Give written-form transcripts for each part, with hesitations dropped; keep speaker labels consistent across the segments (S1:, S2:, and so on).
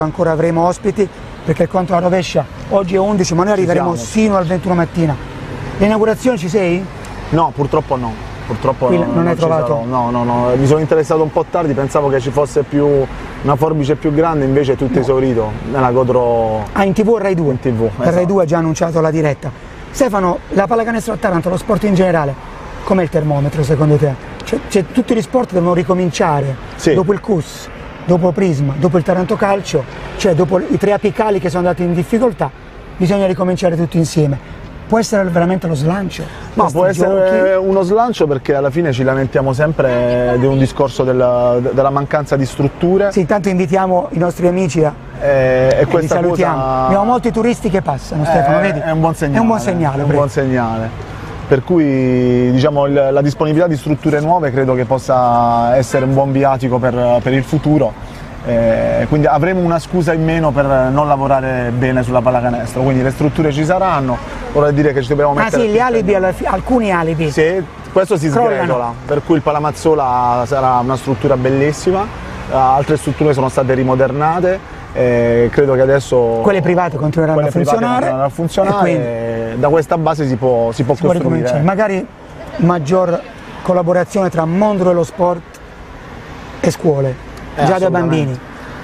S1: ancora avremo ospiti, perché contro la rovescia oggi è 11, ma noi arriveremo sino al 21 mattina. L'inaugurazione ci sei?
S2: No, purtroppo no. Purtroppo
S1: non hai trovato?
S2: No, mi sono interessato un po' tardi, pensavo che ci fosse una forbice più grande, invece è tutto esaurito, me la godrò.
S1: Ah, in TV o Rai 2?
S2: In TV,
S1: Per Rai 2 ha già annunciato la diretta. Stefano, la pallacanestro a Taranto, lo sport in generale, com'è il termometro secondo te? Cioè, tutti gli sport devono ricominciare, dopo il CUS, dopo Prisma, dopo il Taranto Calcio, cioè dopo i 3 apicali che sono andati in difficoltà, bisogna ricominciare tutti insieme. Può essere veramente lo slancio?
S2: Ma può essere uno slancio, perché alla fine ci lamentiamo sempre di un discorso della mancanza di strutture.
S1: Sì, intanto invitiamo i nostri amici
S2: e
S1: li salutiamo. Abbiamo molti turisti che passano, Stefano, vedi?
S2: È un buon segnale.
S1: È un buon segnale.
S2: È un buon segnale. Per cui diciamo, la disponibilità di strutture nuove credo che possa essere un buon viatico per il futuro. Quindi avremo una scusa in meno per non lavorare bene sulla pallacanestro, quindi le strutture ci saranno, vorrei dire che ci dobbiamo mettere...
S1: Ah sì, gli alibi, alcuni alibi.
S2: Sì, questo si sgretola, per cui il Palamazzola sarà una struttura bellissima, altre strutture sono state rimodernate, credo che adesso...
S1: Quelle private continueranno a funzionare,
S2: e da questa base si può costruire.
S1: Magari maggior collaborazione tra mondo dello sport e scuole. Già da bambini.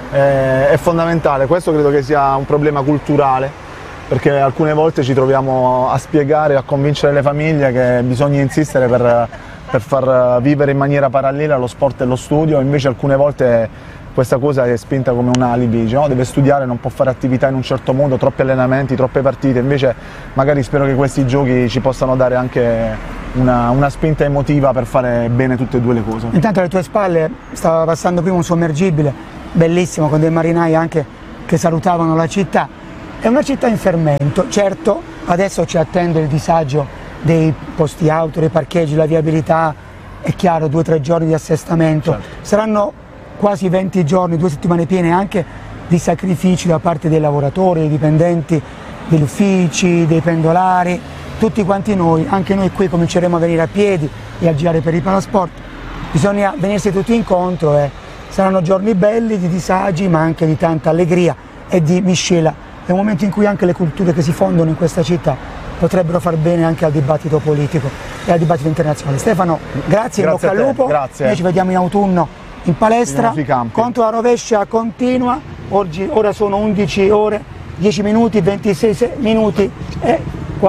S2: È fondamentale, questo credo che sia un problema culturale, perché alcune volte ci troviamo a spiegare, a convincere le famiglie che bisogna insistere per far vivere in maniera parallela lo sport e lo studio, invece alcune volte questa cosa è spinta come un alibi, no? Deve studiare, non può fare attività in un certo modo, troppi allenamenti, troppe partite, invece magari spero che questi giochi ci possano dare anche una spinta emotiva per fare bene tutte e due le cose.
S1: Intanto alle tue spalle stava passando prima un sommergibile bellissimo con dei marinai anche che salutavano la città. È una città in fermento, certo adesso ci attende il disagio dei posti auto, dei parcheggi, la viabilità, è chiaro 2 o 3 giorni di assestamento, certo. Saranno quasi 20 giorni, 2 settimane piene anche di sacrifici da parte dei lavoratori, dei dipendenti degli uffici, dei pendolari, tutti quanti noi, anche noi qui cominceremo a venire a piedi e a girare per i palasport, bisogna venirsi tutti incontro e saranno giorni belli di disagi ma anche di tanta allegria e di miscela, è un momento in cui anche le culture che si fondono in questa città potrebbero far bene anche al dibattito politico e al dibattito internazionale. Stefano, grazie in bocca al lupo,
S2: grazie.
S1: Noi ci vediamo in autunno in palestra, contro la rovescia continua, ora sono 11 ore, 10 minuti, 26 minuti e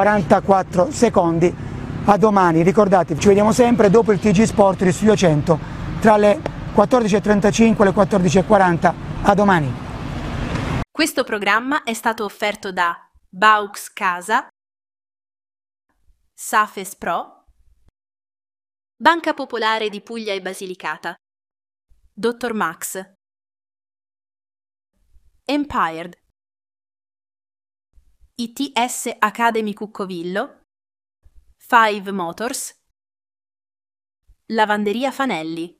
S1: 44 secondi, a domani, ricordatevi, ci vediamo sempre dopo il TG Sport di Studio 100 tra le 14.35 e le 14.40, a domani.
S3: Questo programma è stato offerto da Baux Casa, Safes Pro, Banca Popolare di Puglia e Basilicata, Dr. Max, Empired, ITS Academy Cuccovillo, Five Motors, Lavanderia Fanelli.